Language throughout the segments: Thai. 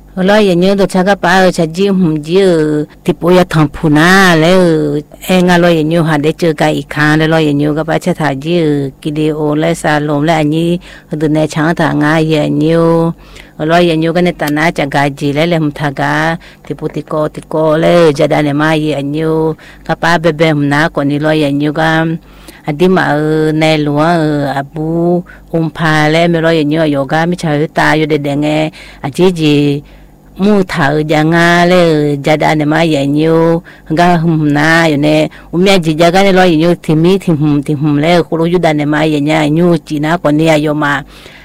lo ye nyo to cha ka pa cha ji hum ji ti po ya thang phu na le e nga lo ye nyo ha de che ka I khan le lo ye nyo ka pa cha tha ji ki de o le sa lom le ani de ne chang tha nga ye nyo lo ye nyo ka ne ta na cha ga ji le hum tha ga ti ko le ja da ne ma ye nyo ka pa be be hum na ko ni lo ye nyo ka adima ne lo abu pa le me lo ye nyo yoga mi cha ta yo de nge a ji mu thở janga le jada ne ma ye nyu ga hum na yo ne umya ji jaga ne lo ye nyu thimi thim le khuru yu da ne ma ye nya nyu chi na ko ne ayo ma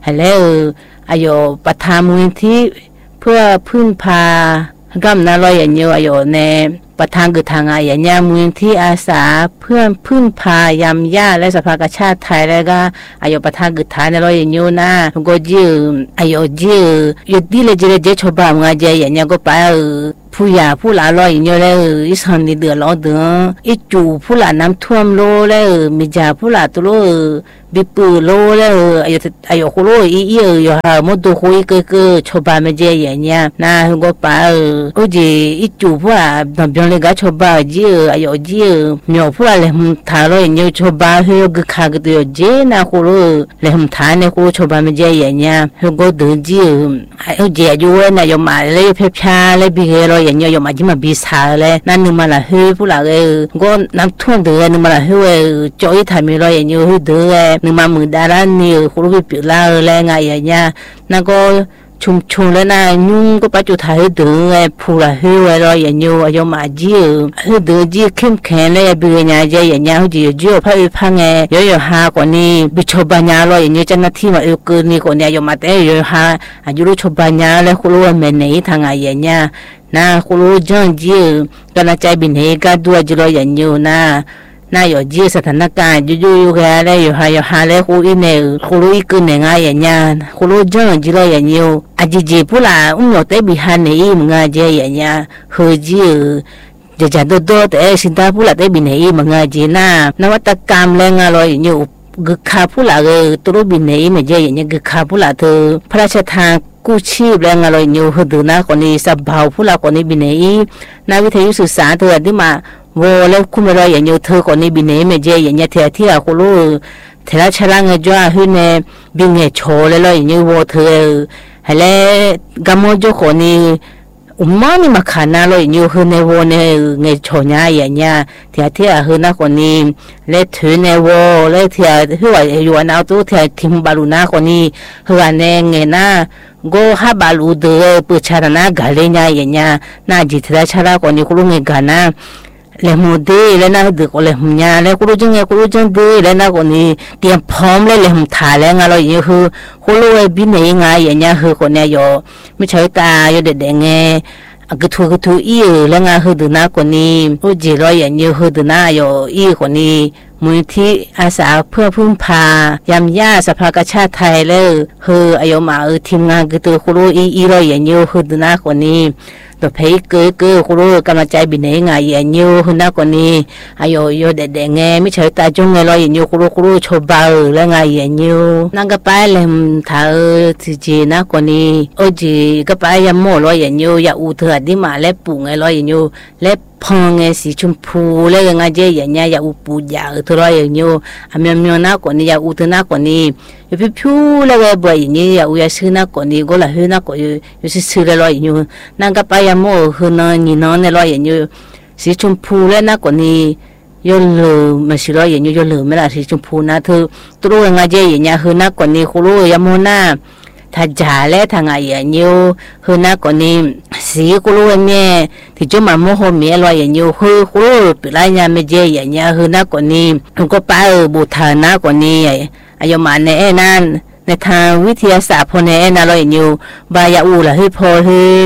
hele ayo pathamu thi phua phun pha gam na lo ye nyu ayo neประธานคือทางอาญามูลที่อาสาเพื่อนพึ่งพายามย่าและสภากาชาติไทยแล้วก็อายุประธานคือทานในร้อยยูน่าก็ยืมอายุยืมยุติเลยจะชอบบ้างอาจจะอย่างเงี้ยก็ไปผู้ยาผู้หลาร้อยยูแล้วอีสันนี่เดือดร้อนเดืออีจูผู้หลาน้ำท่วมโลแล้วมีจ่าผู้หลาตัวโลบิปือโลแล้วอายุคนโลอีอยู่หามดตัวคุยก็ชอบบ้านไม่เจอย่างเงี้ยนะก็ไปก็จีอีจูผู้หลาทำเลยก็ชอบบ้าจีอายุจีเหนียวผู้อะไรมันทารอยเหนียวชอบบ้าเฮยก็ขาดตัวจีนะคนรู้เลยมันทานเนี่ยคนชอบบ้าไม่เจอย่างเงี้ยเฮยก็เดินจีอายุจีอายุเนี่ยยมาเลยเพียบชาเลยบิเฮรอยอย่างเงี้ยยมาจีมาบิสาเลยนั่นนึกมาละเฮยผู้อะไรก็น้ำท่วมเดือนึกมาละเฮยจอยทำมีรอยอย่างเงี้ยเฮยเดือนึกมามือดารานี่คนรู้บิลาเลยไงอย่างเงี้ยนั่นก็ชุมแล้วนะยุ่งก็ปัจจุบันเดือผู้ละเฮยรอยอย่างเงี้ยอายุมาจีเดือจีเข้มแข็งเลยบิเงี้ยใจอย่างเงี้ยจีจีพระวิพังเงยย่อหากว่านี้บิชบัญญาลอยอย่างเงี้ยจันทที่มาเกินนี่กว่านี้ย่อมาแต่ย่อหาอายุรู้ชบัญญาแล้วคุณรู้ว่าเมนนี่ทางอย่างเงี้ยนะคุณรู้จังจีก็น่าใจบินเฮก็ดูจีลอยอย่างเงี้ยนะน่าอยู่จีสถานการณ์อยู่ๆแค่แล้วอยู่หาแล้วคุณอินเนอร์คุณรู้อีกหนึ่งอย่างเงี้ยคุณรู้จังจีลอยอย่างเงี้ยอาจีผู้ละหมดแต่บิฮันนี่มึงอาเจียอย่างเงี้ยเฮจีจะตัวแต่สินตาผู้ละแต่บินนี่มึงอาจีน่านวัตกรรมแรงอะไรอย่างเงี้ยกึกขาผู้ละตัวบินนี่มันเจียอย่างเงี้ยกึกขาผู้ละเธอพระราชทานกู้ชีพแรงอะไรอย่างเงี้ยคือดูนะคนนี้สับเบาผู้ละคนนี้บินนี่นาวิทยุสื่อสารเธอที่มาโวแล้วคุณอะไรอย่างเงี้ยเธอคนนี้บินนี่มันเจียอย่างเงี้ยที่คุณรู้เทระชลังเจ้าหุ่นเนี่ยบินเนี่ยโชว์แล้วอย่างเงี้ยโวเธอแล้วกำมโจคนนี้มานี่มาขานาเลยอยู่คือในโวเนี่ยเงยโชญ่าอย่างเงี้ยที่คือนักคนนี้เล่ถือในโวเล่ที่ว่าอยู่อันเอาตู้ที่ทิมบาลูนาคนนี้คืออันเนี่ยเงยน่าก็ฮับบาลูเดอปุชานากัลเลยอย่างเงี้ยน่าจิตได้ชาลาคนนี้คุณลุงเงยกันนะเลยโมเดลเลยนะเด็กเลยหุ่นยาเลยคุณลุงจังเดเลยนะคนนี้เตรียมพร้อมเลยหุ่นถ่ายแล้วอะไรอย่างเงี้ยคือคุณลุงบินยังไงอย่างเงี้ยคือคนเนี้ยอยู่ไม่ใช่ตาอยู่เด็กๆไงกระทูอีแล้วงาคือดูน่าคนนี้ผู้จีรอยอย่างเงี้ยคือดูน่าอยู่อีคนนี้มูลที่อาสาเพื่อพึ่งพายามย่าสภากาชาติไทยเลยคืออายุมาทีมงานกระคุณลุงอีรอยอย่างเงี้ยคือดูน่าคนนี้ตัวเพย์เก๋คุณรู้กำลังใจบินยังไงอย่างเงี้ยคุณนักคนนี้อายุอยู่เด็กๆไงไม่ใช่ตาจงไงลอยอย่างเงี้ยคุณรู้ชอบเบาแล้วไงอย่างเงี้ยนั่งก็ไปเลยถ้าจีนักคนนี้โอ้จีก็ไปยามโม่ลอยอย่างเงี้ยอย่าอุทานที่มาเล็บปุ่งไงลอยอย่างเงี้ยเล็บพองไงสีชมพูแล้วยังไงเจ๊อย่างเงี้ยอย่าอุปูอย่าตัวลอยอย่างเงี้ยอเมียนักคนนี้อย่าอุทนักคนนี้อย่าไปพิ้วแล้วก็บ่อยอย่างเงี้ยอย่าอุยซื้อนักคนนี้ก็ละซื้อนักคนอยู่ซื้อแล้วลอยอย่างเงี้ยนั่งก็ไปยามโม่คือนอนนี่นอนในลอยอย่างเงี้ยสีชมพูแล้วนักคนนี้ยนลืมไม่ใช่ลอยอย่างเงี้ยยนลืมไม่ละสีชมพูนะเธอตัวยังไงเจ๊อย่างเงี้ยคือนักคนนี้คุณรู้ยามโม่น่าถ้าจ่าแล้วทางไงอย่างเงี้ยคือนักคนนี้สีคุณรู้เนี่ยที่จะมาโมโหเมียลอยอย่างเงี้ยคือคุณรู้เป็นไรเนี่ยไม่เจ๊อย่างเงี้ยคือนักคนนี้ก็ไปบูชานักคนนี้อายุมาในนั้นในทางวิทยาศาสตร์พอในนั้นลอยอย่างเงี้ยบายาอูล่ะให้พอให้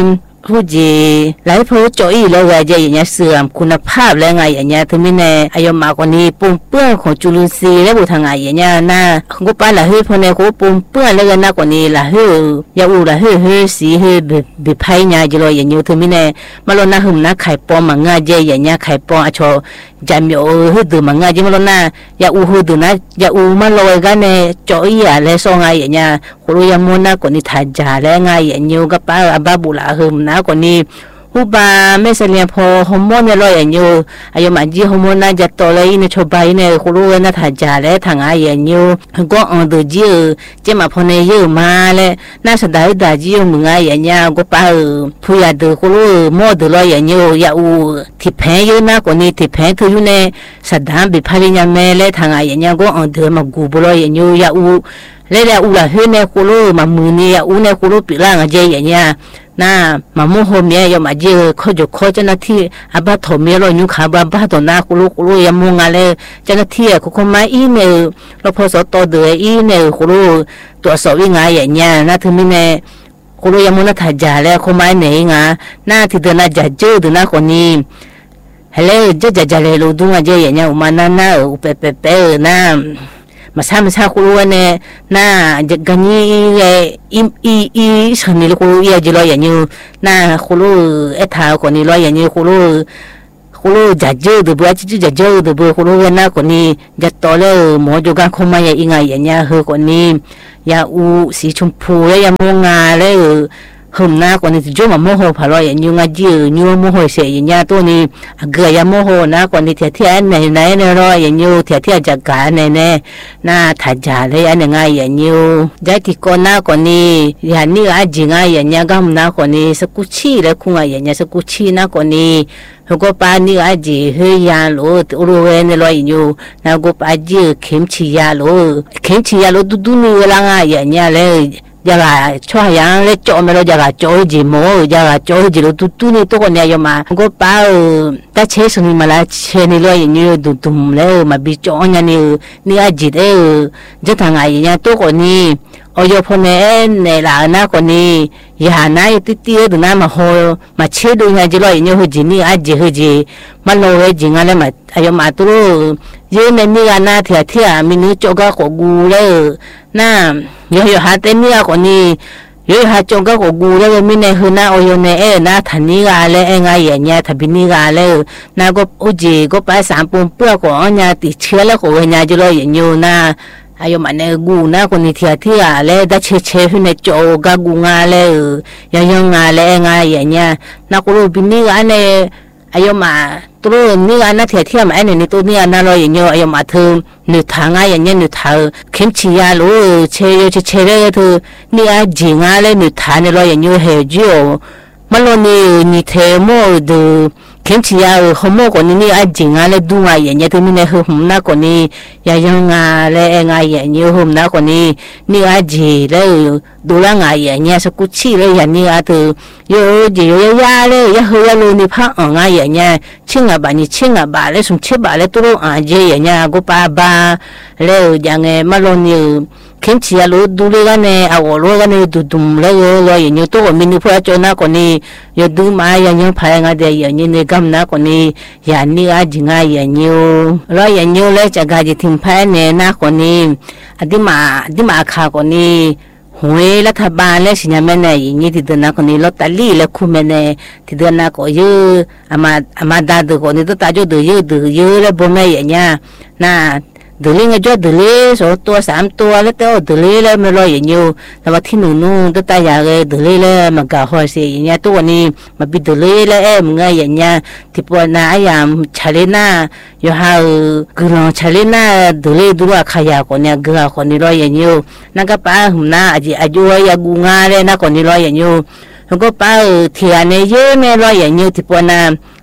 ผู้จีหลายผู้จ่อยแล้วว่าจะอย่างเงี้ยเสื่อมคุณภาพแล้วไงอย่างเงี้ยถึงไม่แน่อายมากว่านี้ปุ่มเปื้อนของจุลินทรีย์และบุทางไงอย่างเงี้ยน่ากูป้าละเฮ้ยพอเนี่ยกูปุ่มเปื้อนแล้วก็น่ากว่านี้ละเฮ้ยยาอูละเฮ้ยสีเฮ้ยบิไพ่เนี่ยจะรออย่างเงี้ยถึงไม่แน่มาลงน่าหึมน่าไข่ปอมังงาเจอย่างเงี้ยไข่ปออชอจำอยู่เฮ้ยดูมังงาเจมาลงน่ายาอูเฮ้ยดูนะยาอูมาลอยกันเนี่ยจ่อยอะไรส่งไงอย่างเงี้ยกูรู้ยังมัวน่ากว่านี้ถ่ายจ่าแล้วไงอย่างเงี้ยก็ป้าบ้าบุละหึมน่ากว่านี้อุบาไม่เสลียพอฮอร์โมนเนี่ยลอยอย่างอยู่อายุมันจีฮอร์โมนน่าจะโตเลยเนี่ยชอบไปเนี่ยคุณรู้ว่าน่าถ่ายจ่าแล้วทางไอ้อย่างอยู่ก็อันดูจีเจ้ามาพอเนี่ยเยอะมาเลยน่าสดายด่าจีมึงไอ้อย่างเงี้ยก็ป้าผู้ยาดูคุณรู้หม้อดูลอยอย่างอยู่ยาอูที่แพ้เยอะนะกว่านี้ที่แพ้คืออยู่ในสดานบิพาริญญาแม่เลยทางไอ้อย่างเงี้ยก็อันเดินมากูบลอยอย่างอยู่ยาอูแล้วอูละเฮ้ยเนี่ยคุณรู้มามือเนี่ยอูเนี่ยคุณรู้ปีล่างอะไรอย่างเงี้ยน่ามาโมโหเมียยามาเจอเขาจะเขาเจ้าหน้าที่อาบ้าถมเมียเราอยู่ขาบ้าตัวหน้าคุรุยามงอะไรเจ้าหน้าที่เขาคงมาอีเมลเราพอสตอเดืออีเมลคุรุตัวสอบยังไงอย่างเงี้ยน่าถึงไม่แน่คุรุยามงน่าถ่ายจ่าแล้วเขาไม่ไหนงาน่าที่เดินน่าจะเจอเดินน่าคนนี้เฮ้ยจะเลยรู้ดูว่าเจออย่างเงี้ยอุมาน่าอุเปน่ามาซาคุรุเนี่ยน่าจะกันยี่อีฉันนี่คุรุยาจิโร่อย่างนี้น่าคุรุท้าคนนี้ร้อยอย่างนี้คุรุจะเจอดูบัวจะเจอดูบัวคุรุน่าคนนี้จะโตแล้วหมอจุกันคงมาอย่างไงอย่างเงี้ยเฮคนนี้ยาอูสีชมพูแล้วยามงงาแล้วหึมหน้ากว่านี้จู่มาโมโหพาลอยอย่างยูงาจียูโมโหเสียอย่างเงี้ยตัวนี้เกยาโมโหนะกว่านี้เทียไหนเนี่ยรออย่างยูเทียจากการเนี่ยน่าถ่ายจ่าเลยอันยังไงอย่างยูได้ที่ก่อนหน้ากว่านี้อย่างนี้อาจิงอย่างเงี้ยก็หึมหน้ากว่านี้สกุชีแล้วคงอย่างเงี้ยสกุชีหน้ากว่านี้แล้วก็ป้านี่อาจิเฮียนโลรู้เองเลยอยู่แล้วก็ป้าจีเข็มชียาโลดูนี่เวลาอย่างเงี้ยเลยยาช่วยยังเล็กจอมเรายาจอยจีโมยาจอยจีเราตุนี่ตัวคนเนี่ยยมาก็ป้าแต่เชสนี่มาละเชนี่เลยอย่างนี้ดุมเลยมาบิจอนอย่างนี่อาจิจะทางไงอย่างตัวคนนี้โอยพอเนี่ยหลานนะคนนี้ยาหน้าติดดูน้ามาโหมาเชื่อดูอย่างจีเลยอย่างนี้จีนี่อาจิมาโลยจีงั้นเลยมาอายมาตัวยืนในนี่กันนะเทียมินิโจก็ขอกูเลยน่า有哈在你啊个呢，有哈种个个古那个米呢，河南哦有呢哎，那他你个嘞哎个爷爷他比你个嘞，那个我姐个把三本不要个人家的车了个人家就来研究那。还有嘛那古那个你听啊嘞，在切去那做个古啊嘞，样样啊嘞啊爷爷，那个路比你个呢，还有嘛。ตัวนี่อันนั้นเทียมไอ้เนี่ยตัวนี่อันนั้นเราอย่างเงี้ยไอ้มาเธอหนึ่งทางอย่างเงี้ยหนึ่งทางเข้มชียาลูเชยเลยเธอนี่อันจริงอะไรหนึ่งทางเนี่ยเราอย่างเงี้ยเฮจิโอมันเรานี่เทโมดูเข้มชียาเขาโมก่อนนี่อันจริงอะไรดูอะไรอย่างเงี้ยเธอมีเนี่ยหุ่มหน้าก่อนนี่ยังอะไรอย่างเงี้ยหุ่มหน้าก่อนนี่อันจริงเลยดูแลอะไรอย่างเงี้ยสกุชีเลยอย่างนี้เธอ有ยาเลยยาเฮียลูนี่พังอะไรอย่างเงี้ยชิงบาเลยสมชิบาเลยตัวเจีอย่างเงี้ยกูป้าบ้าเลยอย่างเงี้ยมาลงนี่เข้มชียาลูดูเลยกันเนี่ยเอาลูกกันเนี่ยดุมเลยอย่างเงี้ยตัวมินิพูดจนนักคนนี้ยดูมาอย่างเงี้ยพายงาเดียอย่างเงี้ยเนี่ยกำนักคนนี้อย่างนี้อาจง่ายอย่างเงี้ยแล้วอย่างเงี้ยเลยจะการจะทิ้งพายเนี่ยนักคนนี้อดีมาขาคนนี้หวยรัฐบาลและสิญญาแม่เนี่ยอย่างนี้ที่เดินนักคนนี้ลอตเตอรี่และคู่แม่เนี่ยที่เดินนักก็เยอะอามาดาดูคนนี้ตัวตาจุดเยอะแล้วบ่แม่อย่างเงี้ยน่าเดลี่ไงจ้าเดลี่สองตัว3ตัวแล้วตัวเดลี่แล้วไม่รออย่างเงี้ยแต่ว่าที่นู่นตัวตายอย่างเดลี่แล้วมันก็หัวเสียอย่างเงี้ยตัวนี้มาบิดเดลี่แล้วมึงไงอย่างเงี้ยที่ปวดหน้าอย่างชาลีน่าอยู่ห่างกลางชาลีน่าเดลี่ดูว่าขยะคนเนี้ยกลางคนนี้รออย่างเงี้ยนั่นก็ป้าหุ่นหน้าอายุยากูงาเลยนะคนนี้รออย่างเงี้ยแล้วก็ป้าที่อันนี้เยอะเนี่ยรออย่างเงี้ยที่ปวดหน้าห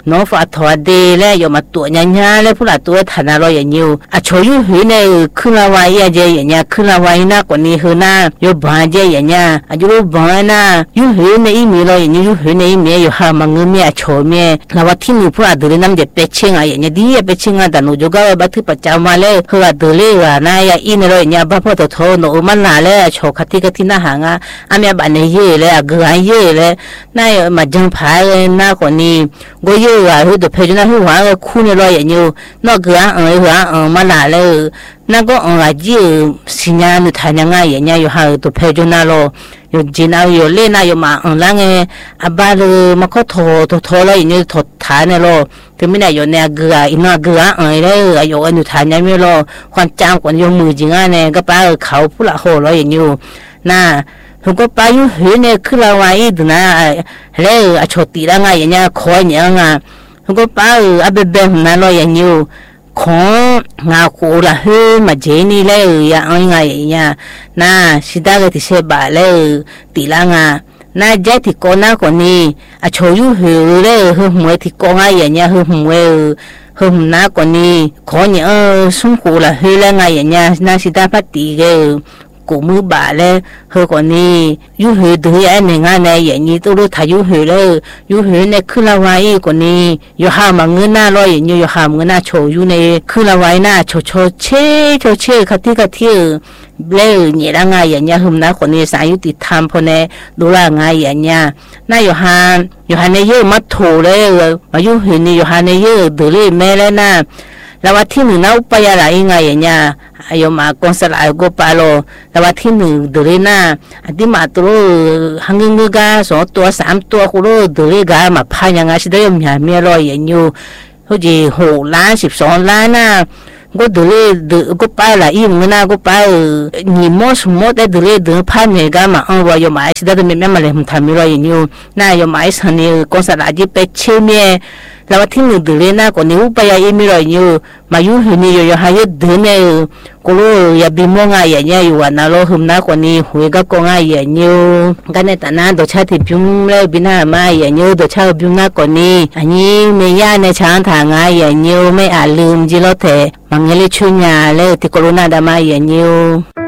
น้องฝาถอดเดแล้วยมาตัวญาๆแล้วผู้ละตัวฐานะรออย่างยูอะโชยุหือในขึ้นละวายเจอย่างเงี้ยขึ้นละวายน่ากว่านี้หือน่ายบานเจอย่างเงี้ยอายุบานน่ะยูหือในอีมีรออย่างยูหือในอีมีอยู่หามังเงียโชเมียแล้วว่าที่มีผู้ละเดินน้ำเด็ดเป็ดเชิงอย่างเงี้ยดีเป็ดเชิงแต่หนูจะก็บัตรประจำมาเลยเฮือเดินเลยว่านายอีในรออย่างเงี้ยบ้าพ่อตัวโตหนูมันน่าเลยโชคที่ก็ที่น่าหางอ่ะอามีบ้านเย่เลยเกลือเย่เลยนายมาจังพายเลยน่ากว่านี้ก็เย่ว่าหือตัวเพจน่ะหือว่าคู่ในรออย่างยูนอกเกลือมาน่าเลย那个จี新年的太阳啊，人家有还都陪着那咯，有今那有累那有嘛，那个阿爸的嘛可拖了，人家拖摊的咯，对面那有那个啊，那个啊，嘞有那太阳面咯，换张管有木匠啊呢，个把靠不了好了人有，那。如果把有黑呢，去了玩一顿啊，嘞啊，坐地上啊，人家可娘啊，如果把阿伯伯那了人有。ของงาคูละเฮมาเจนี่เลยอย่างไงอย่างน่าสิดาก็ที่เสบาเลยตีละงาน่าเจที่ก่อนหน้าคนนี้อาโชยุเฮเลยเฮมวยที่ก่อนไงอย่างเงี้ยเฮมวยเฮมหน้าคนนี้ขอเนี่ยสุ่มคูละเฮแล้วไงอย่างเงี้ยน่าสิดาพัดตีเกกูมือบาเลยเฮคนนี้ยูเฮดื้อไอ้หนึ่งอะไรอย่างนี้ตัวรู้ทายูเฮเลยยูเฮเนี่ยขึ้นละไว้คนนี้ยูหามาเงินหน้าลอยอย่างนี้ยูหาเงินหน้าโชยูในขึ้นละไว้หน้าโชเช่คัดที่เล่เนี่ยละไงอย่างเงี้ยหึมนะคนนี้สายยุติธรรมพอเนี่ยดูละไงอย่างเงี้ยน่ายูหาในเยอะมัดถูเลยมายูเฮนี่ยูหาในเยอะดื้อเลยแม่แล้วนะแล้วว่าที่หนึ่งน่าอุปยาอะไรไงอย่างเงี้ยอายุมากองสลายก็ปาโลแล้วว่าที่หนึ่งเดือนน่ะอันที่มาตัวหังเงือกาสองตัวสามตัวคุณรู้เดือนกามาพายังไงสิได้ยังไงมีรอยอย่างอยู่เขาจี6 ล้าน12 ล้านน่ะก็เดือนก็ไปละอีมึงน่ะก็ไปนี่มอสได้เดือนพาเนี่ยกามาว่าอยู่มาสิได้ไม่มาเลยมันทำมีรอยอย่างอยู่น่ะอยู่มาสันนี่กองสลายจีไปเชื่อเมียแล้วที่หนึ่งเดือนน่ะก็นิ้วไปยังมีรอยอยู่มาอยู่ที่นี่อยู่หายเดือนเนี่ยก็รู้อย่าบินมองอะไรอย่างเงี้ยอยู่วันนั้นเราหึมนักกว่านี้หัวก็กงอะไรอย่างเงี้ยกันในตอนนั้นตัวชาติบินเลยบินหามาอย่างเงี้ยตัวชาติบินนักกว่านี้อันนี้ไม่ยากในช้างทางอะไรอย่างเงี้ยไม่อาจลืมจิโร่เถอะมันยังเลี้ยชุนยาเลยที่โควิดน่าดมาอย่างเงี้ย